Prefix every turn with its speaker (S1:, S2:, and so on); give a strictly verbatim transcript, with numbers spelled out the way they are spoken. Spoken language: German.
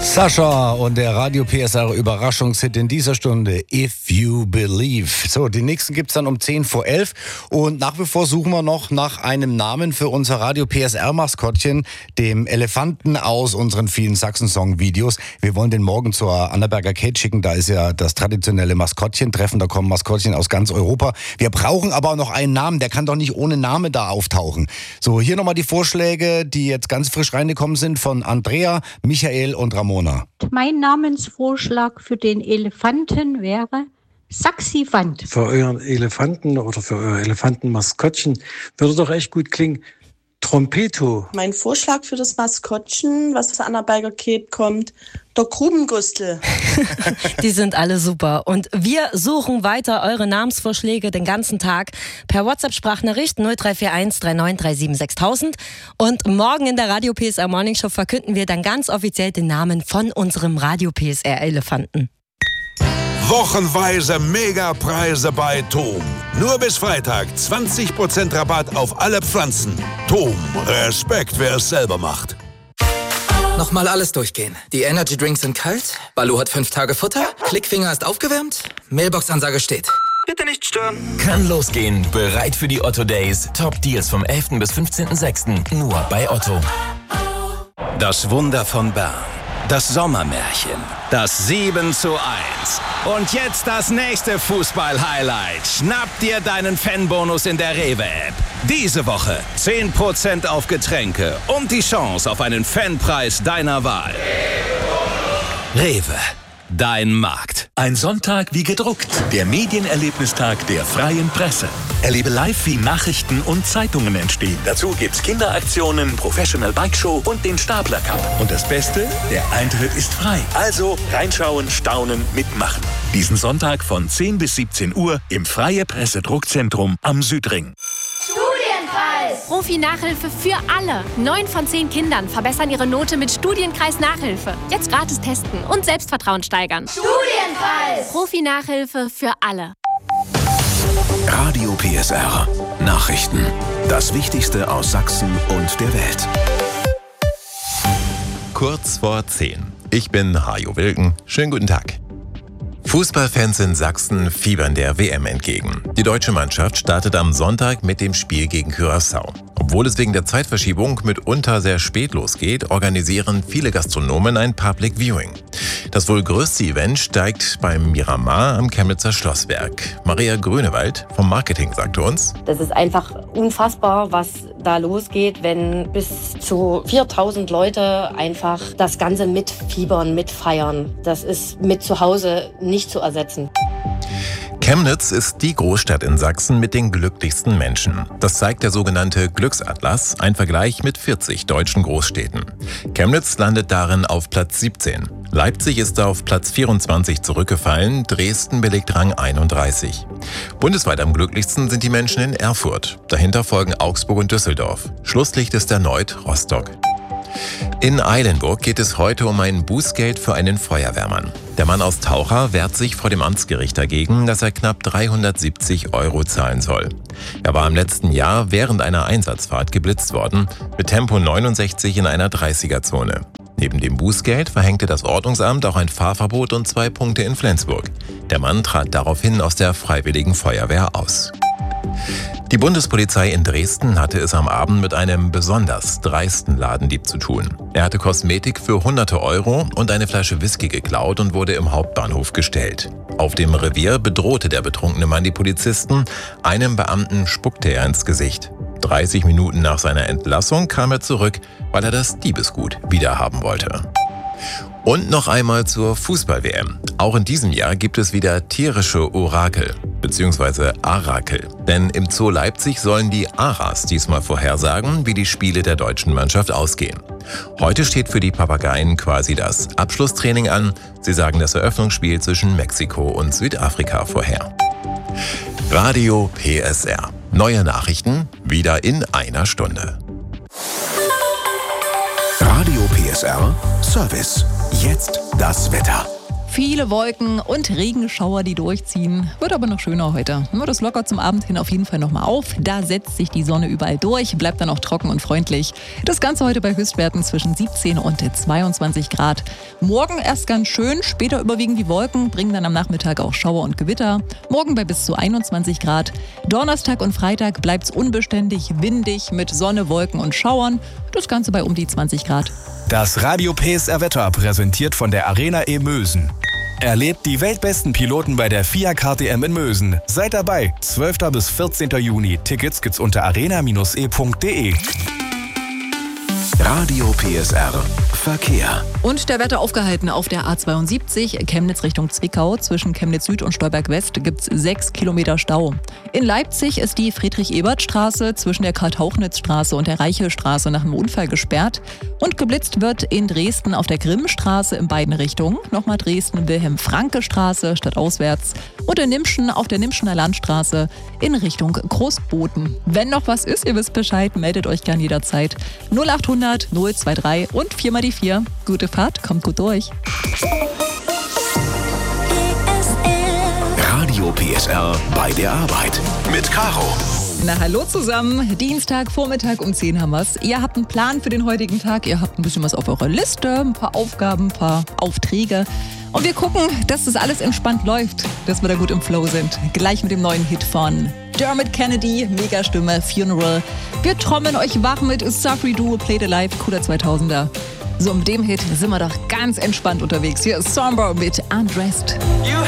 S1: Sascha und der Radio P S R Überraschungshit in dieser Stunde, If You Believe. So, die nächsten gibt's dann um zehn vor elf und nach wie vor suchen wir noch nach einem Namen für unser Radio P S R Maskottchen, dem Elefanten aus unseren vielen Sachsen-Song-Videos. Wir wollen den morgen zur Annaberger Kate schicken, da ist ja das traditionelle Maskottchen-Treffen, da kommen Maskottchen aus ganz Europa. Wir brauchen aber auch noch einen Namen, der kann doch nicht ohne Name da auftauchen. So, hier nochmal die Vorschläge, die jetzt ganz frisch reingekommen sind von Andrea, Michael und Ramona.
S2: Mein Namensvorschlag für den Elefanten wäre Saxifant.
S3: Für euren Elefanten oder für euer Elefantenmaskottchen würde doch echt gut klingen. Trompeto.
S4: Mein Vorschlag für das Maskottchen, was aus Annaberger Kate kommt, der Grubengustel.
S5: Die sind alle super. Und wir suchen weiter eure Namensvorschläge den ganzen Tag per WhatsApp-Sprachnachricht null drei vier eins drei neun drei sieben sechs tausend. Und morgen in der Radio P S R Morning Show verkünden wir dann ganz offiziell den Namen von unserem Radio P S R Elefanten.
S6: Wochenweise Megapreise bei Tom. Nur bis Freitag zwanzig Prozent Rabatt auf alle Pflanzen. Tom, Respekt, wer es selber macht.
S7: Nochmal alles durchgehen. Die Energy Drinks sind kalt, Baloo hat fünf Tage Futter, Klickfinger ist aufgewärmt, Mailbox-Ansage steht. Bitte nicht stören.
S8: Kann losgehen. Bereit für die Otto Days. Top Deals vom elften bis fünfzehnten sechsten Nur bei Otto.
S9: Das Wunder von Bern. Das Sommermärchen. Das sieben zu eins. Und jetzt das nächste Fußball-Highlight. Schnapp dir deinen Fanbonus in der Rewe-App. Diese Woche zehn Prozent auf Getränke und die Chance auf einen Fanpreis deiner Wahl. Rewe. Dein Markt.
S10: Ein Sonntag wie gedruckt. Der Medienerlebnistag der Freien Presse. Erlebe live, wie Nachrichten und Zeitungen entstehen. Dazu gibt's Kinderaktionen, Professional Bike Show und den Stapler Cup. Und das Beste? Der Eintritt ist frei. Also reinschauen, staunen, mitmachen. Diesen Sonntag von zehn bis siebzehn Uhr im Freie Presse Druckzentrum am Südring.
S11: Studienkreis! Profi-Nachhilfe für alle. Neun von zehn Kindern verbessern ihre Note mit Studienkreis-Nachhilfe. Jetzt gratis testen und Selbstvertrauen steigern. Studienkreis! Profi-Nachhilfe für alle.
S9: Radio P S R. Nachrichten. Das Wichtigste aus Sachsen und der Welt.
S12: Kurz vor zehn. Ich bin Hajo Wilken. Schönen guten Tag. Fußballfans in Sachsen fiebern der W M entgegen. Die deutsche Mannschaft startet am Sonntag mit dem Spiel gegen Curaçao. Obwohl es wegen der Zeitverschiebung mitunter sehr spät losgeht, organisieren viele Gastronomen ein Public Viewing. Das wohl größte Event steigt beim Miramar am Chemnitzer Schlossberg. Maria Grünewald vom Marketing sagte uns:
S13: Das ist einfach unfassbar, was da losgeht, wenn bis zu viertausend Leute einfach das Ganze mitfiebern, mitfeiern. Das ist mit zu Hause nicht zu ersetzen.
S12: Chemnitz ist die Großstadt in Sachsen mit den glücklichsten Menschen. Das zeigt der sogenannte Glücksatlas, ein Vergleich mit vierzig deutschen Großstädten. Chemnitz landet darin auf Platz siebzehn. Leipzig ist auf Platz vierundzwanzig zurückgefallen, Dresden belegt Rang einunddreißig. Bundesweit am glücklichsten sind die Menschen in Erfurt. Dahinter folgen Augsburg und Düsseldorf. Schlusslicht ist erneut Rostock. In Eilenburg geht es heute um ein Bußgeld für einen Feuerwehrmann. Der Mann aus Taucher wehrt sich vor dem Amtsgericht dagegen, dass er knapp dreihundertsiebzig Euro zahlen soll. Er war im letzten Jahr während einer Einsatzfahrt geblitzt worden, mit Tempo neunundsechzig in einer dreißiger-Zone. Neben dem Bußgeld verhängte das Ordnungsamt auch ein Fahrverbot und zwei Punkte in Flensburg. Der Mann trat daraufhin aus der Freiwilligen Feuerwehr aus. Die Bundespolizei in Dresden hatte es am Abend mit einem besonders dreisten Ladendieb zu tun. Er hatte Kosmetik für hunderte Euro und eine Flasche Whisky geklaut und wurde im Hauptbahnhof gestellt. Auf dem Revier bedrohte der betrunkene Mann die Polizisten. Einem Beamten spuckte er ins Gesicht. dreißig Minuten nach seiner Entlassung kam er zurück, weil er das Diebesgut wiederhaben wollte. Und noch einmal zur Fußball-W M. Auch in diesem Jahr gibt es wieder tierische Orakel, beziehungsweise Arakel. Denn im Zoo Leipzig sollen die Aras diesmal vorhersagen, wie die Spiele der deutschen Mannschaft ausgehen. Heute steht für die Papageien quasi das Abschlusstraining an. Sie sagen das Eröffnungsspiel zwischen Mexiko und Südafrika vorher. Radio P S R. Neue Nachrichten wieder in einer Stunde.
S9: Radio P S R Service. Jetzt das Wetter.
S14: viele Wolken und Regenschauer, die durchziehen. Wird aber noch schöner heute. Nur das lockert zum Abend hin auf jeden Fall nochmal auf. Da setzt sich die Sonne überall durch, bleibt dann auch trocken und freundlich. Das Ganze heute bei Höchstwerten zwischen siebzehn und zweiundzwanzig Grad. Morgen erst ganz schön, später überwiegen die Wolken, bringen dann am Nachmittag auch Schauer und Gewitter. Morgen bei bis zu einundzwanzig Grad. Donnerstag und Freitag bleibt es unbeständig, windig mit Sonne, Wolken und Schauern. Das Ganze bei um die zwanzig Grad.
S15: Das Radio P S R Wetter präsentiert von der Arena E Mösen. Erlebt die weltbesten Piloten bei der FIA K T M in Mösen. Seid dabei, zwölften bis vierzehnten Juni. Tickets gibt's unter arena Bindestrich e Punkt de.
S10: Radio P S R Verkehr.
S14: Und der Wetter aufgehalten auf der A zweiundsiebzig, Chemnitz Richtung Zwickau. Zwischen Chemnitz Süd und Stolberg West gibt es sechs Kilometer Stau. In Leipzig ist die Friedrich-Ebert-Straße zwischen der Karl-Tauchnitz-Straße und der Reichelstraße nach einem Unfall gesperrt. Und geblitzt wird in Dresden auf der Grimmstraße in beiden Richtungen. Nochmal Dresden-Wilhelm-Franke-Straße statt auswärts. Und in Nimschen auf der Nimschener Landstraße in Richtung Großboden. Wenn noch was ist, ihr wisst Bescheid, meldet euch gern jederzeit. null achthundert null drei und vier mal die vier. Gute Fahrt, kommt gut durch.
S10: Radio P S R bei der Arbeit mit Caro.
S14: Na hallo zusammen, Dienstag, Vormittag um zehn haben wir's. Ihr habt einen Plan für den heutigen Tag, ihr habt ein bisschen was auf eurer Liste, ein paar Aufgaben, ein paar Aufträge. Und wir gucken, dass das alles entspannt läuft, dass wir da gut im Flow sind. Gleich mit dem neuen Hit von Dermot Kennedy, Megastimme, Funeral. Wir trommeln euch wach mit Safri Duo, Played Alive, cooler zweitausender. So, mit dem Hit sind wir doch ganz entspannt unterwegs. Hier ist Somber mit Undressed.
S16: You